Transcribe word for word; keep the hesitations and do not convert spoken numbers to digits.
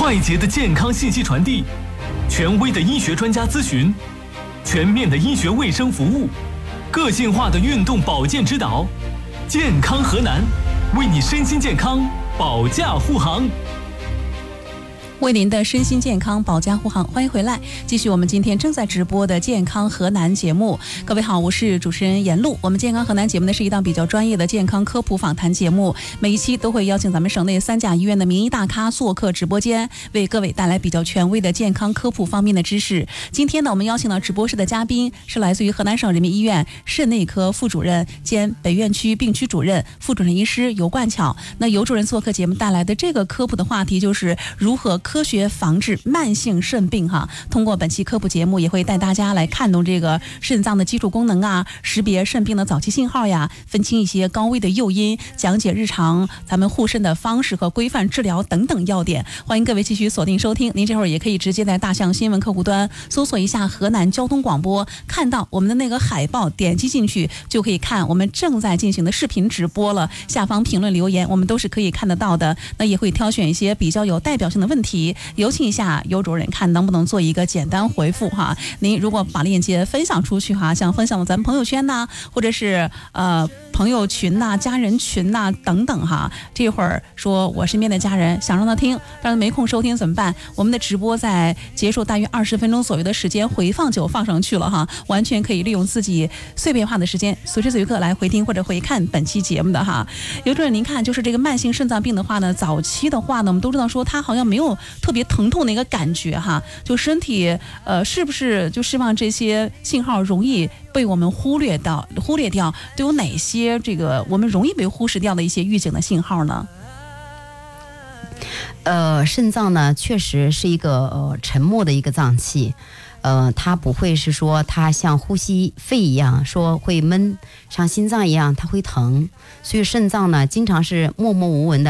快捷的健康信息传递，权威的医学专家咨询，全面的医学卫生服务，个性化的运动保健指导。健康河南，为你身心健康保驾护航。 为您的身心健康保驾护航，欢迎回来，继续我们今天正在直播的健康河南节目。各位好，我是主持人严璐。我们健康河南节目呢是一档比较专业的健康科普访谈节目，每一期都会邀请咱们省内三甲医院的名医大咖做客直播间，为各位带来比较权威的健康科普方面的知识。今天呢，我们邀请到直播室的嘉宾是来自于河南省人民医院肾内科副主任兼北院区病区主任、副主任医师尤冠巧。那尤主任做客节目带来的这个科普的话题就是如何科学防治慢性肾病哈。通过本期科普节目，也会带大家来看懂这个肾脏的基础功能啊，识别肾病的早期信号呀，分清一些高危的诱因，讲解日常咱们护肾的方式和规范治疗等等要点。欢迎各位继续锁定收听，您这会儿也可以直接在大象新闻客户端搜索一下河南交通广播，看到我们的那个海报，点击进去就可以看我们正在进行的视频直播了。下方评论留言我们都是可以看得到的，那也会挑选一些比较有代表性的问题，有请一下尤主任看能不能做一个简单回复哈。您如果把链接分享出去哈，像分享到咱们朋友圈呐，或者是呃朋友群呐、家人群呐等等哈，这会儿说我身边的家人想让他听，但是没空收听怎么办？我们的直播在结束大约二十分钟左右的时间回放就放上去了哈，完全可以利用自己碎片化的时间，随时随刻来回听或者回看本期节目的哈。尤主任，您看就是这个慢性肾脏病的话呢，早期的话呢，我们都知道说它好像没有特别疼痛的一个感觉哈，就身体呃是不是就释放这些信号容易被我们忽略到忽略掉，都有哪些这个我们容易被忽视掉的一些预警的信号呢？ 呃，肾脏呢确实是一个呃沉默的一个脏器，呃，它不会是说它像呼吸肺一样说会闷，像心脏一样它会疼，所以肾脏呢经常是默默无闻的